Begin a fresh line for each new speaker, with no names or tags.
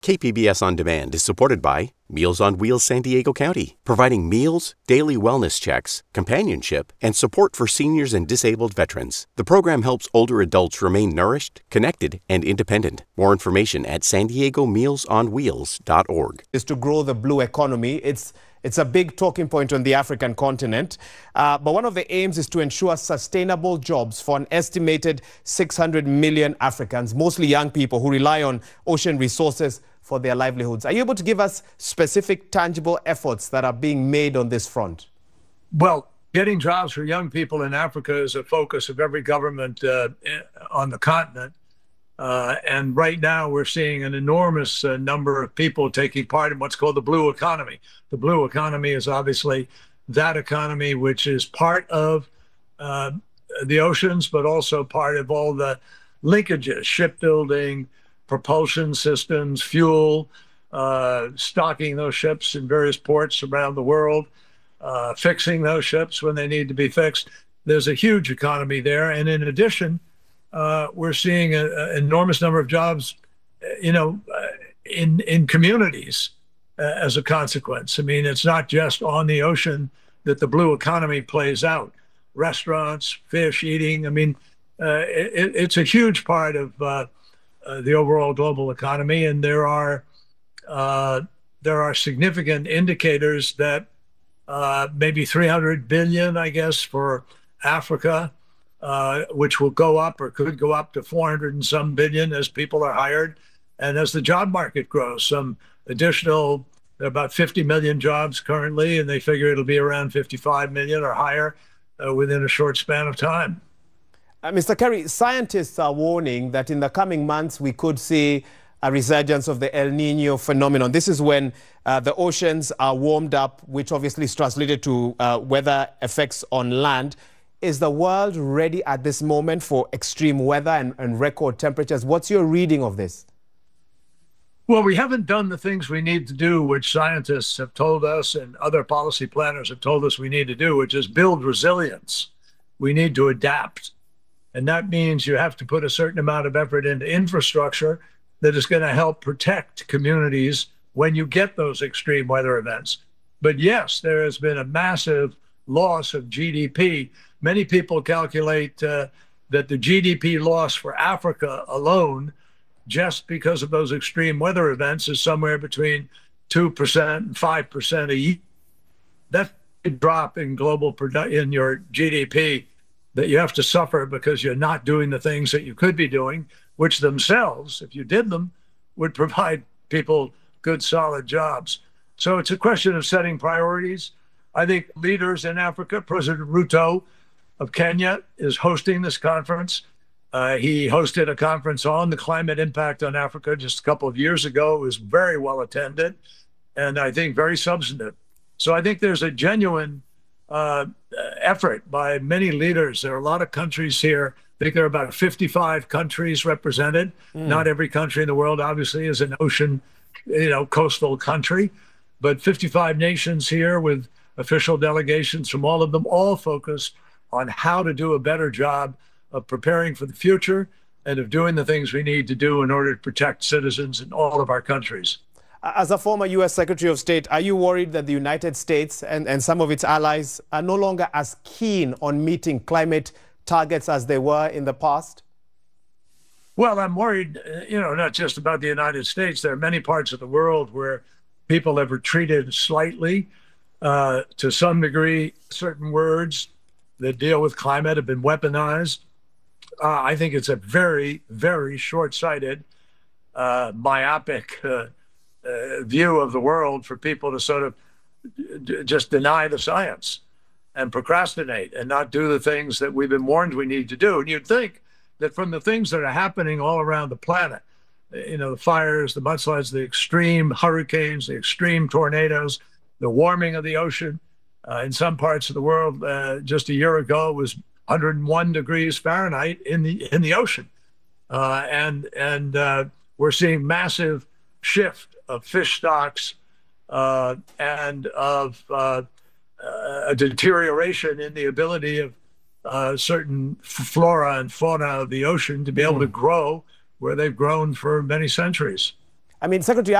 KPBS On Demand is supported by Meals on Wheels San Diego County, providing meals, daily wellness checks, companionship, and support for seniors and disabled veterans. The program helps older adults remain nourished, connected, and independent. More information at SanDiegoMealsOnWheels.org.
Is to grow the blue economy. It's a big talking point on the African continent. But one of the aims is to ensure sustainable jobs for an estimated 600 million Africans, mostly young people who rely on ocean resources for their livelihoods. Are you able to give us specific, tangible efforts that are being made on this front?
Well, getting jobs for young people in Africa is a focus of every government on the continent. And right now we're seeing an enormous number of people taking part in what's called the blue economy. The blue economy is obviously that economy which is part of the oceans, but also part of all the linkages, shipbuilding, propulsion systems, fuel, stocking those ships in various ports around the world, fixing those ships when they need to be fixed. There's a huge economy there. And in addition, we're seeing an enormous number of jobs, in communities as a consequence. I mean, it's not just on the ocean that the blue economy plays out. Restaurants, fish eating. I mean, it's a huge part of the overall global economy, and there are significant indicators that maybe 300 billion, I guess, for Africa, which will go up or could go up to 400 and some billion as people are hired, and as the job market grows, some additional. There are about 50 million jobs currently, and they figure it'll be around 55 million or higher within a short span of time.
Mr. Kerry, scientists are warning that in the coming months we could see a resurgence of the El Nino phenomenon. This is when the oceans are warmed up, which obviously is translated to weather effects on land. Is the world ready at this moment for extreme weather and record temperatures? What's your reading of this?
Well, we haven't done the things we need to do, which scientists have told us and other policy planners have told us we need to do, which is build resilience. We need to adapt. And that means you have to put a certain amount of effort into infrastructure that is going to help protect communities when you get those extreme weather events. But yes, there has been a massive loss of GDP. Many people calculate that the GDP loss for Africa alone, just because of those extreme weather events, is somewhere between 2% and 5% a year. That's a drop in in your GDP that you have to suffer because you're not doing the things that you could be doing, which themselves, if you did them, would provide people good, solid jobs. So it's a question of setting priorities. I think leaders in Africa, President Ruto of Kenya is hosting this conference. He hosted a conference on the climate impact on Africa just a couple of years ago. It was very well attended and I think very substantive. So I think there's a genuine effort by many leaders. There are a lot of countries here. I think there are about 55 countries represented. Not every country in the world, obviously, is an ocean, coastal country, but 55 nations here with official delegations from all of them, all focused on how to do a better job of preparing for the future and of doing the things we need to do in order to protect citizens in all of our countries.
As a former U.S. Secretary of State, are you worried that the United States and some of its allies are no longer as keen on meeting climate targets as they were in the past?
Well, I'm worried, not just about the United States. There are many parts of the world where people have retreated slightly. To some degree, certain words that deal with climate have been weaponized. I think it's a very, very short-sighted, myopic view of the world for people to sort of just deny the science and procrastinate and not do the things that we've been warned we need to do. And you'd think that from the things that are happening all around the planet, the fires, the mudslides, the extreme hurricanes, the extreme tornadoes, the warming of the ocean, in some parts of the world, just a year ago, it was 101 degrees Fahrenheit in the ocean. And we're seeing massive shift of fish stocks and of a deterioration in the ability of certain flora and fauna of the ocean to be able to grow where they've grown for many centuries.
I mean, Secretary